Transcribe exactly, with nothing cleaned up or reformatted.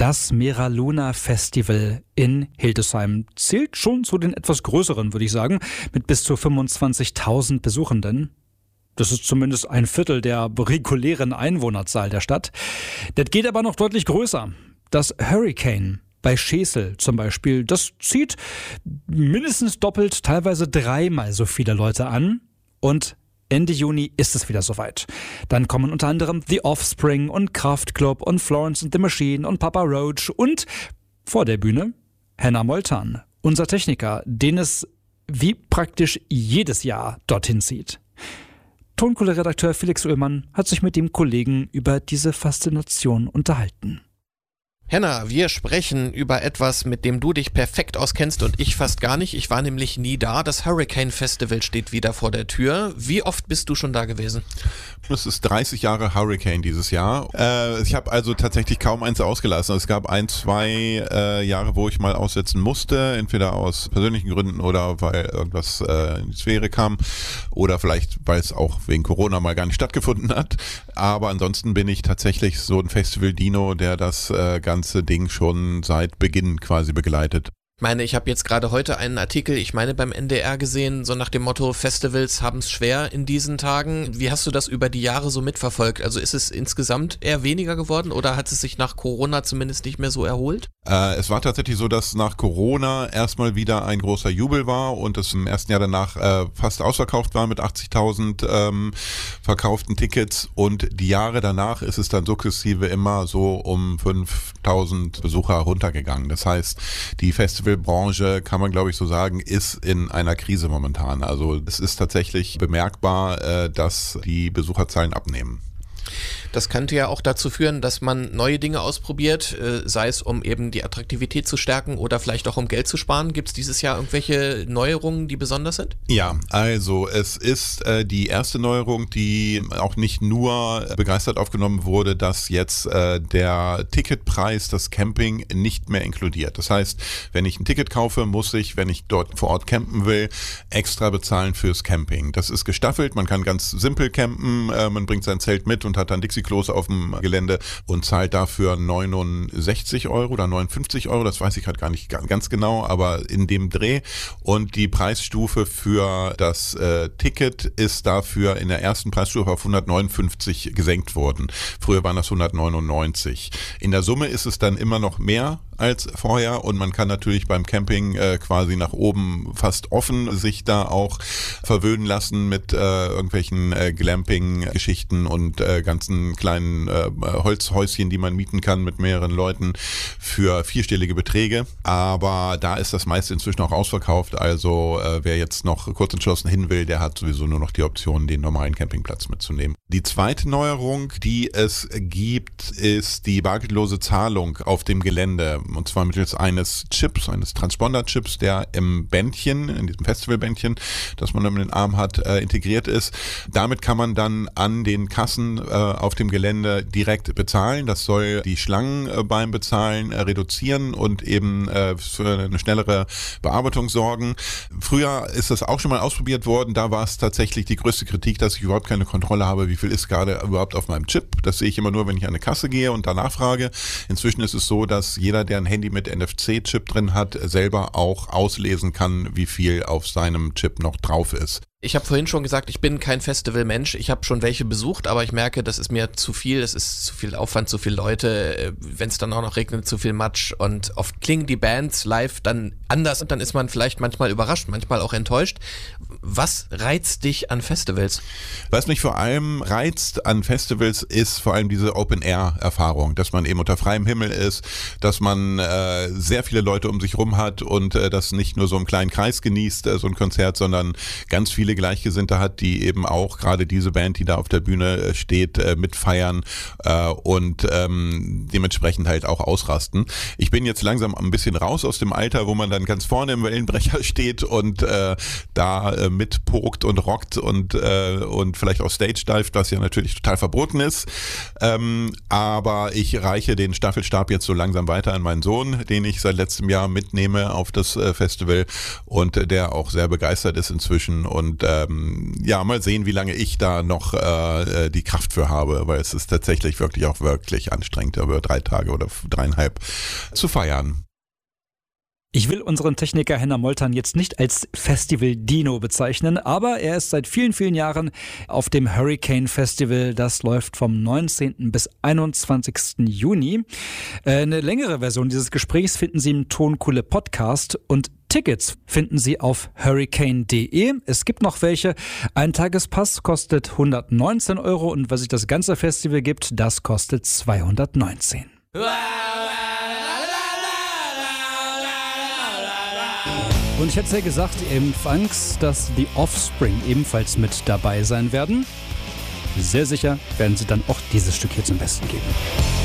Das Mera-Luna Festival in Hildesheim zählt schon zu den etwas größeren, würde ich sagen, mit bis zu fünfundzwanzigtausend Besuchenden. Das ist zumindest ein Viertel der regulären Einwohnerzahl der Stadt. Das geht aber noch deutlich größer. Das Hurricane bei Schesel zum Beispiel, das zieht mindestens doppelt, teilweise dreimal so viele Leute an. Und Ende Juni ist es wieder soweit. Dann kommen unter anderem The Offspring und Kraftklub und Florence and the Machine und Papa Roach und vor der Bühne Hannah Moltan, unser Techniker, den es wie praktisch jedes Jahr dorthin zieht. Tonkohle-Redakteur Felix Ullmann hat sich mit dem Kollegen über diese Faszination unterhalten. Hannah, wir sprechen über etwas, mit dem du dich perfekt auskennst und ich fast gar nicht. Ich war nämlich nie da. Das Hurricane Festival steht wieder vor der Tür. Wie oft bist du schon da gewesen? Es ist dreißig Jahre Hurricane dieses Jahr. Äh, ich habe also tatsächlich kaum eins ausgelassen. Es gab ein, zwei äh, Jahre, wo ich mal aussetzen musste, entweder aus persönlichen Gründen oder weil irgendwas äh, in die Sphäre kam oder vielleicht, weil es auch wegen Corona mal gar nicht stattgefunden hat. Aber ansonsten bin ich tatsächlich so ein Festival-Dino, der das äh, ganze Ding schon seit Beginn quasi begleitet. Ich meine, ich habe jetzt gerade heute einen Artikel, ich meine beim N D R gesehen, so nach dem Motto, Festivals haben es schwer in diesen Tagen. Wie hast du das über die Jahre so mitverfolgt? Also ist es insgesamt eher weniger geworden oder hat es sich nach Corona zumindest nicht mehr so erholt? Äh, es war tatsächlich so, dass nach Corona erstmal wieder ein großer Jubel war und es im ersten Jahr danach äh, fast ausverkauft war mit achtzigtausend ähm, verkauften Tickets und die Jahre danach ist es dann sukzessive immer so um fünftausend Besucher runtergegangen. Das heißt, die Festival Branche, kann man glaube ich so sagen, ist in einer Krise momentan. Also es ist tatsächlich bemerkbar, äh, dass die Besucherzahlen abnehmen. Das könnte ja auch dazu führen, dass man neue Dinge ausprobiert, äh, sei es um eben die Attraktivität zu stärken oder vielleicht auch um Geld zu sparen. Gibt es dieses Jahr irgendwelche Neuerungen, die besonders sind? Ja, also es ist äh, die erste Neuerung, die auch nicht nur begeistert aufgenommen wurde, dass jetzt äh, der Ticketpreis das Camping nicht mehr inkludiert. Das heißt, wenn ich ein Ticket kaufe, muss ich, wenn ich dort vor Ort campen will, extra bezahlen fürs Camping. Das ist gestaffelt, man kann ganz simpel campen, äh, man bringt sein Zelt mit und hat dann Dixie-Klos auf dem Gelände und zahlt dafür neunundsechzig Euro oder neunundfünfzig Euro, das weiß ich gerade gar nicht ganz genau, aber in dem Dreh. Und die Preisstufe für das äh, Ticket ist dafür in der ersten Preisstufe auf hundertneunundfünfzig gesenkt worden. Früher waren das hundertneunundneunzig. In der Summe ist es dann immer noch mehr als vorher und man kann natürlich beim Camping äh, quasi nach oben fast offen sich da auch verwöhnen lassen mit äh, irgendwelchen äh, Glamping-Geschichten und äh, ganzen kleinen äh, Holzhäuschen, die man mieten kann mit mehreren Leuten für vierstellige Beträge. Aber da ist das meiste inzwischen auch ausverkauft. Also äh, wer jetzt noch kurz entschlossen hin will, der hat sowieso nur noch die Option, den normalen Campingplatz mitzunehmen. Die zweite Neuerung, die es gibt, ist die bargeldlose Zahlung auf dem Gelände. Und zwar mittels eines Chips, eines Transponder-Chips, der im Bändchen, in diesem Festivalbändchen, das man um den Arm hat, äh, integriert ist. Damit kann man dann an den Kassen äh, auf dem Gelände direkt bezahlen. Das soll die Schlangen äh, beim Bezahlen äh, reduzieren und eben äh, für eine schnellere Bearbeitung sorgen. Früher ist das auch schon mal ausprobiert worden. Da war es tatsächlich die größte Kritik, dass ich überhaupt keine Kontrolle habe, wie viel ist gerade überhaupt auf meinem Chip. Das sehe ich immer nur, wenn ich an eine Kasse gehe und danach frage. Inzwischen ist es so, dass jeder, der ein Handy mit N F C-Chip drin hat, selber auch auslesen kann, wie viel auf seinem Chip noch drauf ist. Ich habe vorhin schon gesagt, ich bin kein Festivalmensch. Ich habe schon welche besucht, aber ich merke, das ist mir zu viel. Es ist zu viel Aufwand, zu viele Leute. Wenn es dann auch noch regnet, zu viel Matsch. Und oft klingen die Bands live dann anders und dann ist man vielleicht manchmal überrascht, manchmal auch enttäuscht. Was reizt dich an Festivals? Was mich vor allem reizt an Festivals ist vor allem diese Open-Air-Erfahrung, dass man eben unter freiem Himmel ist, dass man äh, sehr viele Leute um sich rum hat und äh, das nicht nur so im kleinen Kreis genießt, äh, so ein Konzert, sondern ganz viele Gleichgesinnte hat, die eben auch gerade diese Band, die da auf der Bühne steht, äh, mitfeiern äh, und ähm, dementsprechend halt auch ausrasten. Ich bin jetzt langsam ein bisschen raus aus dem Alter, wo man dann ganz vorne im Wellenbrecher steht und äh, da äh, mitpokt und rockt und äh, und vielleicht auch Stage dived, was ja natürlich total verboten ist. Ähm, aber ich reiche den Staffelstab jetzt so langsam weiter an meinen Sohn, den ich seit letztem Jahr mitnehme auf das äh, Festival und äh, der auch sehr begeistert ist inzwischen und Und ähm, ja, mal sehen, wie lange ich da noch äh, die Kraft für habe, weil es ist tatsächlich wirklich auch wirklich anstrengend, über drei Tage oder dreieinhalb zu feiern. Ich will unseren Techniker Henner Moltern jetzt nicht als Festival-Dino bezeichnen, aber er ist seit vielen, vielen Jahren auf dem Hurricane Festival. Das läuft vom neunzehnten bis einundzwanzigsten Juni. Eine längere Version dieses Gesprächs finden Sie im Tonkuhle Podcast und Tickets finden Sie auf hurricane punkt de. Es gibt noch welche. Ein Tagespass kostet hundertneunzehn Euro und was sich das ganze Festival gibt, das kostet zweihundertneunzehn. Und ich hätte ja gesagt, ebenfalls, dass die Offspring ebenfalls mit dabei sein werden. Sehr sicher werden sie dann auch dieses Stück hier zum Besten geben.